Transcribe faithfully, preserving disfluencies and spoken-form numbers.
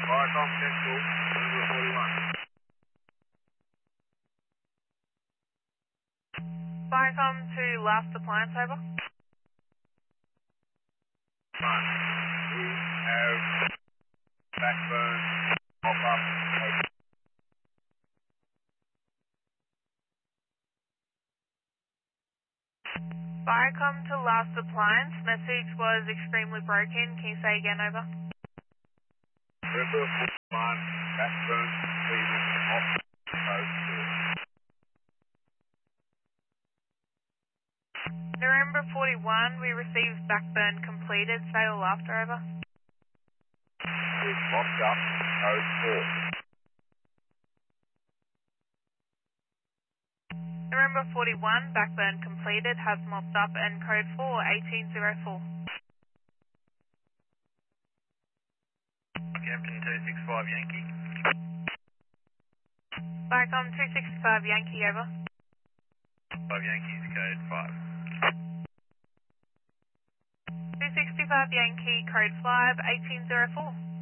Viacom Central, November forty-one. Viacom to last appliance, over. One. We have backburn, pop-up, over. Viacom to last appliance, message was extremely broken. Can you say again, over? November forty-one, backburn, completed, off, code four. November forty-one, we received backburn completed. Say all after, over. We've mocked up, code four. November forty-one, backburn completed, has mopped up, and code four, eighteen oh four. Captain two six five Yankee. Viacom two sixty-five Yankee, over. five Yankees, code five. two sixty-five Yankee, code five, eighteen oh four.